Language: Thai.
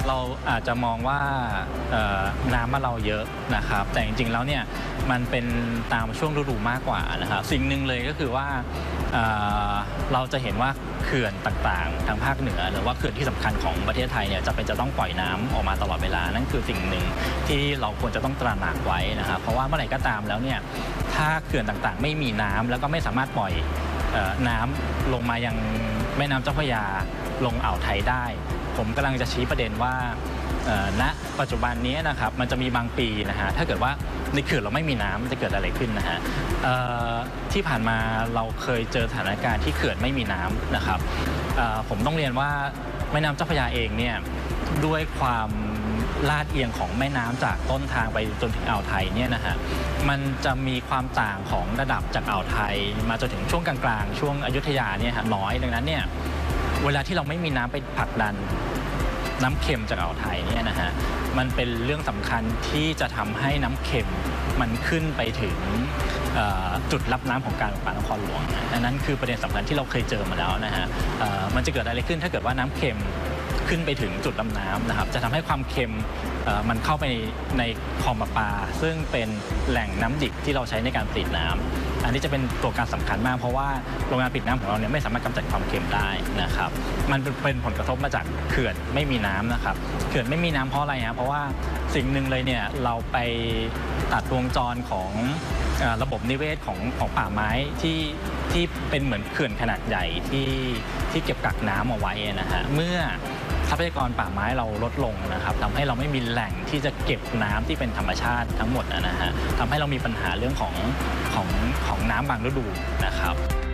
เราอาจจะมองว่าน้ำเราเยอะนะครับแต่จริงๆแล้วเนี่ยมันเป็นตามช่วงฤดูมากกว่านะครับสิ่งหนึ่งเลยก็คือว่าเราจะเห็นว่าเขื่อนต่างๆทางภาคเหนือหรือว่าเขื่อนที่สำคัญของประเทศไทยเนี่ยจะต้องปล่อยน้ำออกมาตลอดเวลานั่นคือสิ่งหนึ่งที่เราควรจะต้องตระหนักไว้นะครับเพราะว่าเมื่อไหร่ก็ตามแล้วเนี่ยถ้าเขื่อนต่างๆไม่มีน้ำแล้วก็ไม่สามารถปล่อยน้ำลงมายังแม่น้ำเจ้าพระยาลงอ่าวไทยได้ผมกำลังจะชี้ประเด็นว่าณปัจจุบันนี้นะครับมันจะมีบางปีนะฮะถ้าเกิดว่าในเขื่อนเราไม่มีน้ำมันจะเกิดอะไรขึ้นนะฮะที่ผ่านมาเราเคยเจอสถานการณ์ที่เขื่อนไม่มีน้ำนะครับผมต้องเรียนว่าแม่น้ำเจ้าพระยาเองเนี่ยด้วยความลาดเอียงของแม่น้ำจากต้นทางไปจนถึงอ่าวไทยเนี่ยนะฮะมันจะมีความต่างของระดับจากอ่าวไทยมาจนถึงช่วงกลางๆช่วงอยุธยาเนี่ยฮะน้อยดังนั้นเนี่ยเวลาที่เราไม่มีน้ำไปผลักดันน้ำเค็มจากอ่าวไทยเนี่ยนะฮะมันเป็นเรื่องสำคัญที่จะทำให้น้ำเค็มมันขึ้นไปถึงจุดรับน้ำของการประปานครหลวงอันนั้นคือประเด็นสำคัญที่เราเคยเจอมาแล้วนะฮะมันจะเกิดอะไรขึ้นถ้าเกิดว่าน้ำเค็มขึ้นไปถึงจุดรับน้ำนะครับจะทำให้ความเค็มมันเข้าไปในคลองประปาซึ่งเป็นแหล่งน้ำดิบที่เราใช้ในการผลิตน้ำอันนี้จะเป็นตัวการสำคัญมากเพราะว่าโรงงานผลิตน้ำของเราเนี่ยไม่สามารถกำจัดความเค็มได้นะครับมันเป็นผลกระทบมาจากเขื่อนไม่มีน้ำนะครับเขื่อนไม่มีน้ำเพราะอะไรฮะเพราะว่าสิ่งหนึ่งเลยเนี่ยเราไปตัดวงจรของระบบนิเวศของป่าไม้ที่เป็นเหมือนเขื่อนขนาดใหญ่ที่เก็บกักน้ำเอาไว้นะฮะเมื่อทรัพยากรป่าไม้เราลดลงนะครับทำให้เราไม่มีแหล่งที่จะเก็บน้ำที่เป็นธรรมชาติทั้งหมดนะฮะทำให้เรามีปัญหาเรื่องของน้ำบางฤดูนะครับ